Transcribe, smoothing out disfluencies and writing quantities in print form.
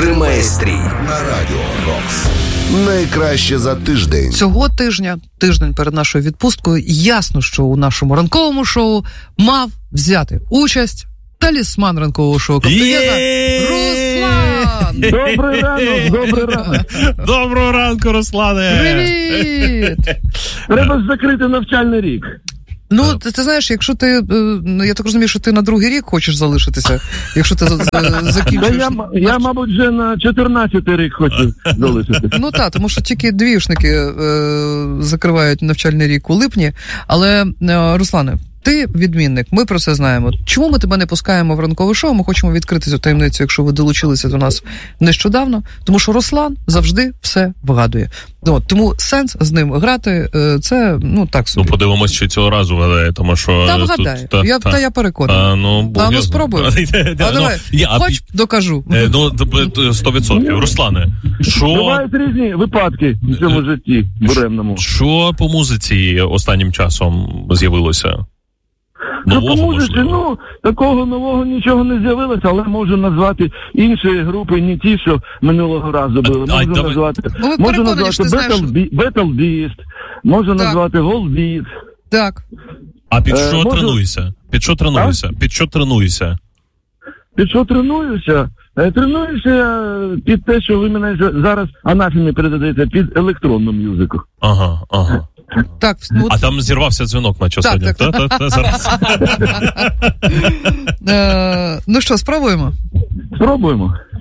Тримає стрій на Радіо Рокс. Найкраще за тиждень. Цього тиждень перед нашою відпусткою, ясно, що у нашому ранковому шоу мав взяти участь талісман ранкового шоу Ковтунєза Руслан! Добрий ранок! Доброго ранку, Руслане! Привіт! Треба ж закрити навчальний рік. Ну, ти знаєш, якщо ти, я так розумію, що ти на другий рік хочеш залишитися, якщо ти закінчуєш. Я, мабуть, вже на 14-й рік хочу залишитися. Ну так, тому що тільки двіюшники закривають навчальний рік у липні. Але, Руслане, ти відмінник, ми про це знаємо. Чому ми тебе не пускаємо в ранкове шоу? Ми хочемо відкрити цю таємницю, якщо ви долучилися до нас нещодавно. Тому що Руслан завжди все вгадує. Тому сенс з ним грати, це, так собі. Ну, подивимось, чи цього разу вгадає, тому що... Та вгадає, я переконана. Ну, спробуємо. Давай, хоч докажу. 100%. Руслане, що... Бувають різні випадки в цьому житті буремному. Що по музиці останнім часом з'явилося? Нового, можливо? Такого нового нічого не з'явилося, але можу назвати інші групи, не ті, що минулого разу були. Можу назвати Battle Beast, можу назвати Volbeat. Так. А під що тренуєшся? Під що тренуєшся? Тренуюся під те, що ви мене зараз анафемі передаєте, під електронну музику. Ага. Так, а там зірвався дзвінок на сьогодні. Ну що, спробуємо? Спробуємо.